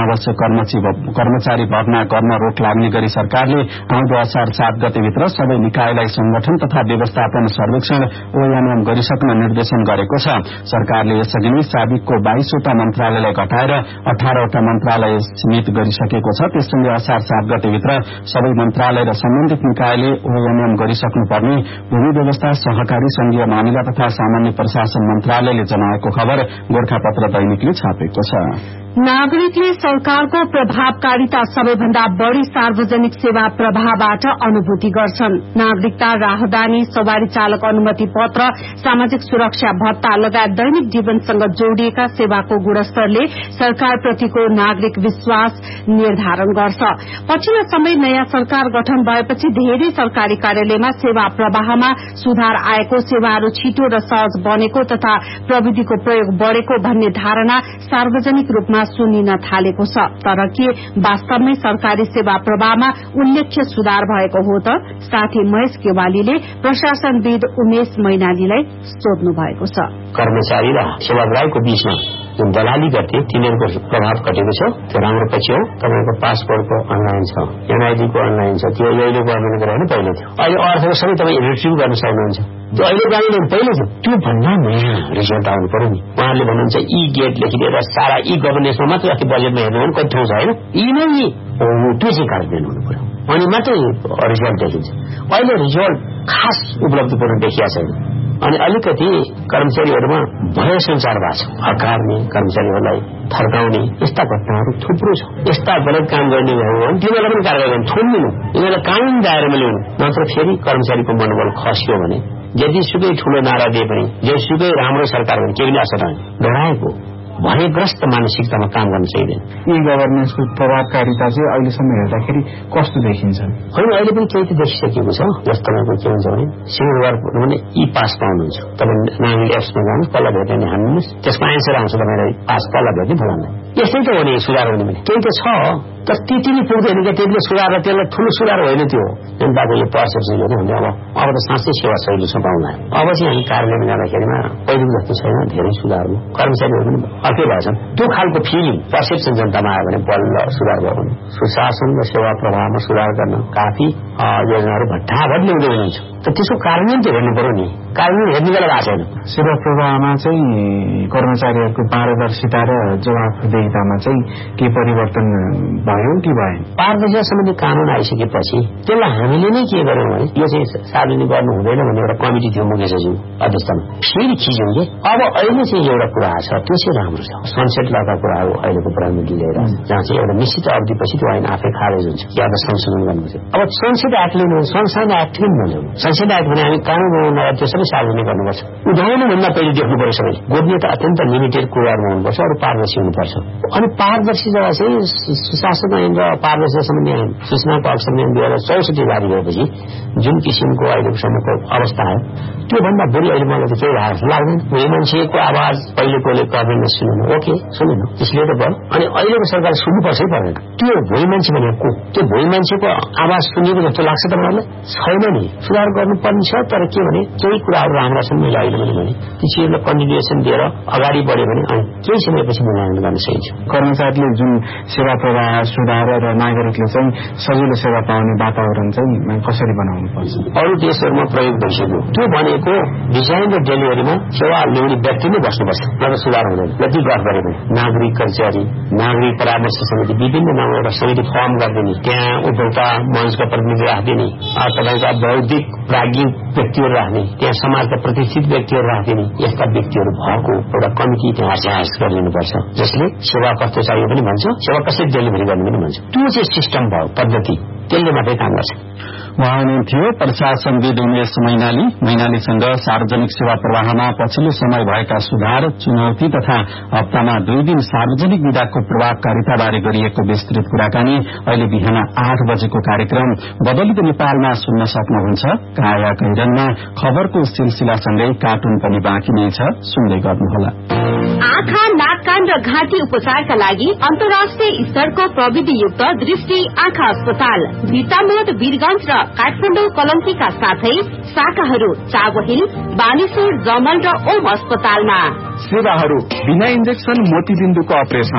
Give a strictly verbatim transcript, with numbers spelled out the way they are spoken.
अनावश्यक कर्मचारी भर्ना गर्न रोक लाग्ने गरी सरकारले आउँदो असार सात गतेभित्र सबै निकायलाई संगठन तथा व्यवस्थापन सर्वेक्षण ओएमएम गरिसक्न निर्देशन गरेको छ। सरकारले यसअघि नै साबिकको बाइसवटा मन्त्रालयलाई घटाएर अठारवटा मन्त्रालय सीमित गरिसकेको छ। त्यससँगै असार सात गतेभित्र सबै मन्त्रालय र सम्बन्धित निकायले ओएमएम गरिसक्नुपर्ने भूमि व्यवस्था, सहकारी, संघीय मामिला तथा सामान्य प्रशासन मन्त्रालयले जनाएको खबर गोरखापत्र दैनिकले छापेको छ। नागरिकले सरकारको प्रभावकारिता सबैभन्दा बढ़ी सार्वजनिक सेवा प्रवाहबाट अनुभूति गर्छन्। नागरिकता, राहदानी, सवारी चालक अनुमति पत्र, सामाजिक सुरक्षा भत्ता लगायत दैनिक जीवनसँग जोडिएका सेवाको गुणस्तरले सरकारप्रतिको नागरिक विश्वास निर्धारण गर्छ। पछिल्लो समय नयाँ सरकार गठन भएपछि धेरै सरकारी कार्यालयमा सेवा प्रवाहमा सुधार आएको, सेवाहरू छिटो र सहज बनेको तथा प्रविधिको प्रयोग बढ़ेको भन्ने धारणा सार्वजनिक रूपमा सुनिन थालेको छ। तर के वास्तवमै सरकारी सेवा प्रवाहमा उल्लेख्य सुधार भएको हो त? साथी महेश केवालीले प्रशासनविद उमेश मैनालीलाई सोध्नु भएको छ। कर्मचारी र सेवाग्राहीको बीचमा जुन दलाली गर्थे तिनीहरूको प्रभाव घटेको छ। त्यो राम्रो पछि हो। तपाईँको पासपोर्टको अनलाइन छ, एनआईडीको अनलाइन छ, त्यो अहिले गभर्मेन्टको होइन, पहिले थियो। अहिले अर्थको सबै तपाईँ रिट्रिभ गर्न सक्नुहुन्छ। त्यो अहिले गाडीले पहिले थियो। त्यो भन्दा नयाँ रिजल्ट आउनु पर्यो नि। उहाँहरूले भन्नुहुन्छ ई गेट लेखिदिएर सारा ई गभर्नेन्समा मात्र अस्ति बजेटमा हेर्नु भने कति ठाउँ छ होइन, यीमा नि त्यो चाहिँ कार्यान्वयन हुनु पर्यो, अनि मात्रै रिजल्ट देखिन्छ। अहिले रिजल्ट खास उपलब्धिपूर्ण देखिया छैन। अनि अलिकति कर्मचारीहरूमा भय संचार भएको छ। हकार्ने, कर्मचारीहरूलाई थर्काउने यस्ता घटनाहरू थुप्रो छ। यस्ता गलत काम गर्ने भयो भने तिनीहरूलाई पनि कारवाही गर्नु, थुन्नु, यिनीहरूलाई कानून दायरामा ल्याउनु। नत्र फेरि कर्मचारीको मनोबल खस्यो भने जतिसुकै ठूलो नारा दिए पनि, जतिसुकै राम्रो सरकार भने केही पनि असर होइन। डराएको भयग्रस्त मानसिकतामा काम गर्न चाहिँदैन। ई गभर्नेन्सको प्रभावकारिता चाहिँ अहिलेसम्म हेर्दाखेरि कस्तो देखिन्छ? होइन, अहिले पनि केही त देखिसकेको छ। जस्तो तपाईँको के हुन्छ भने सिङ्गल भने ई पास पाउनुहुन्छ, तपाईँ नागरिक एप्समा जानुहोस्, तल भेट्ने हान्नुहोस्, त्यसमा एन्सर आउँछ तपाईँलाई पास तल भेट्ने फलाना। यस्तै त हो नि सुधार हुने भने केही त छ, तर त्यति नै पुग्दैन क्या। त्यसले सुधार र त्यसलाई ठूलो सुधार होइन। त्यो जनताको यो पर्सेप्सन हो भने अब अब त साँच्चै सेवा शैली छ पाउला। अब चाहिँ हामी कार्यालयमा जाँदाखेरिमा पहिलेको जस्तो छैन, धेरै सुधार हो। कर्मचारीहरू पनि अर्कै भएछन्। त्यो खालको फिलिङ पर्सेप्सन जनतामा आयो भने बल्ल सुधार भयो भने सुशासन र सेवा प्रवाहमा सुधार गर्न काफी योजनाहरू भट्टाभट ल्याउँदै हुनुहुन्छ। त त्यसको कार्यान्वयन त हेर्नु पर्यो नि। कार्यान्वयन हेर्ने बेला भएको छैन। सेवा प्रवाहमा चाहिँ कर्मचारीहरूको पारदर्शिता र जवाफदेहितामा चाहिँ के परिवर्तन भयो कि भएन? पारदर्शिता सम्बन्धी कानून आइसकेपछि त्यसलाई हामीले नै के गर्यौँ भने यो चाहिँ सार्वजनिक गर्नु हुँदैन भन्ने एउटा कमिटी थियो मुख्य सचिव अध्यक्षतामा, फेरि खिच्यौँ कि अब अहिले चाहिँ एउटा कुरा छ, त्यो चाहिँ राम्रो छ। सनसेट लका कुरा हो अहिलेको प्रधानमन्त्री ल्याएर, जहाँ चाहिँ एउटा निश्चित अवधिपछि त्यो ऐन आफै खारेज हुन्छ या त संशोधन गर्नुपर्छ। अब सनसेट एक्ट लिनु, संसद एक्ट पनि नल्याउनु। संसद एक्ट भने हामी कानून बनाउन त्यो सबै सार्वजनिक गर्नुपर्छ। उदाहरण भन्दा पहिले देख्नु पर्यो सबै गोपनीयता अत्यन्त लिमिटेड कुराहरूमा हुनुपर्छ, अरू पारदर्शी हुनुपर्छ। अनि पारदर्शी जब चाहिँ सुशासन ऐन र पारदर्शिता सम्बन्धी ऐन सूचनाको हक सम्बन्धी दुई हजार चौसठी जारी भएपछि जुन किसिमको अहिलेसम्मको अवस्था आयो, त्योभन्दा बढी अहिले मलाई त केही भएको लाग्दैन। कोही मान्छेको आवाज पहिलेकोले गभर्मेन्टले सुनेन, ओके सुनेन, त्यसले त भयो। अनि अहिलेको सरकार सुन्नुपर्छै पर्दैन। त्यो भोइ मान्छे भनेको त्यो भोइ मान्छेको आवाज सुनेको जस्तो लाग्छ तपाईँहरूलाई? छैन नि। सुधार गर्नुपर्ने छ, तर के भने केही कुराहरू राम्रा छन्। मैले अहिले पनि भने ती चिजलाई कन्टिन्युएसन दिएर अगाडि बढ्यो भने अनि केही समयपछि मूल्याङ्कन गर्न सकिन्छ। कर्मचारीले जुन सेवा प्रवाह सुधार र नागरिकले चाहिँ सजिलो सेवा पाउने वातावरण चाहिँ कसरी बनाउनु पर्छ? अरू देशहरूमा प्रयोग भइसक्यो। त्यो भनेको डिजाइन र डेलिभरीमा सेवा ल्याउने व्यक्ति नै बस्नुपर्छ, नत्र सुधार हुँदैन। जति गफ गरे पनि नागरिक कर्मचारी, नागरिक परामर्श समिति, विभिन्न नाममा एउटा समिति फर्म गरिदिने, त्यहाँ उपभोक्ता मञ्चका प्रतिनिधि राखिदिने, तपाईँका बौद्धिक प्राज्ञिक व्यक्तिहरू राख्ने, त्यहाँ समाजका प्रतिष्ठित व्यक्तिहरू राखिदिने, यस्ता व्यक्तिहरू भएको एउटा कमिटी त्यहाँ अभ्यास गरिदिनुपर्छ, जसले सेवा कस्तो चाहियो पनि भन्छ, सेवा कसरी डेलिभरी गर्ने पनि भन्छ। त्यो चाहिँ सिस्टम भयो, पद्धति, त्यसले मात्रै काम गर्छ। उहाँ हुनुहुन्थ्यो प्रशासनविद उमेश मैनाली। मैनालीसँग सार्वजनिक सेवा प्रवाहमा पछिल्लो समय भएका सुधार, चुनौती तथा हप्तामा दुई दिन सार्वजनिक विधाको प्रभावकारिताबारे गरिएको विस्तृत कुराकानी अहिले बिहान आठ बजेको कार्यक्रम बदलित नेपालमा सुन्न सक्नुहुन्छ। काया कैरनमा खबरको सिलसिलासँगै कार्टुन पनि बाँकी नै छ, सुन्दै गर्नुहोला। आँखा, नाक, कान र घाँटी उपचारका लागि अन्तर्राष्ट्रिय स्तरको प्रविधियुक्त दृष्टि आँखा अस्पताल भिटामोड वीरगंज र काठमाडौँ कलङ्कीका साथै शाखाहरू चाबहिल, बानेश्वर, जमल र ओम अस्पतालमा। सेवाहरू बिना इन्जेक्सन मोतीबिन्दुको अपरेसन,